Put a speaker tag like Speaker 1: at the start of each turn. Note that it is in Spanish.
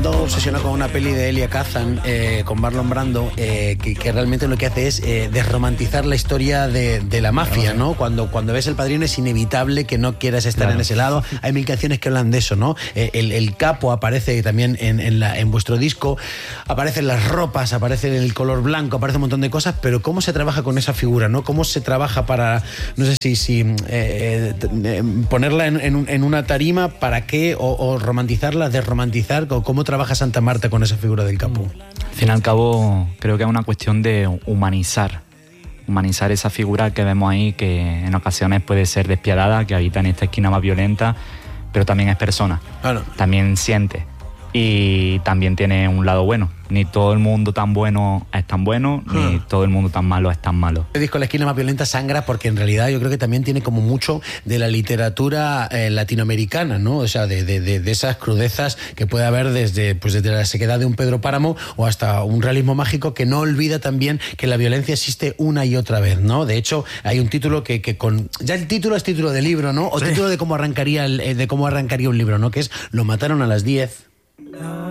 Speaker 1: ando obsesionado con una peli de Elia Kazan, con Marlon Brando, que realmente lo que hace es desromantizar la historia de la mafia, ¿no? Cuando ves El Padrino es inevitable que no quieras estar en ese lado. Hay mil canciones que hablan de eso, ¿no? El capo aparece también en vuestro disco, aparecen las ropas, aparece el color blanco, aparece un montón de cosas, pero ¿cómo se trabaja con esa figura, ¿no? ¿Cómo se trabaja para, no sé si ponerla en una tarima, para qué, o romantizarla, desromantizar? ¿Cómo trabaja Santa Marta con esa figura del capo?
Speaker 2: Al fin y al cabo, creo que es una cuestión de humanizar esa figura que vemos ahí, que en ocasiones puede ser despiadada, que habita en esta esquina más violenta, pero también es persona, también siente y también tiene un lado bueno. Ni todo el mundo tan bueno es tan bueno, ni todo el mundo tan malo es tan malo.
Speaker 1: El disco La esquina más violenta sangra porque en realidad yo creo que también tiene como mucho de la literatura latinoamericana, ¿no? O sea, de esas crudezas que puede haber desde la sequedad de un Pedro Páramo o hasta un realismo mágico que no olvida también que la violencia existe una y otra vez, ¿no? De hecho, hay un título que ya el título es título de libro, ¿no? O título de cómo arrancaría un libro, ¿no? Que es Lo mataron a las 10.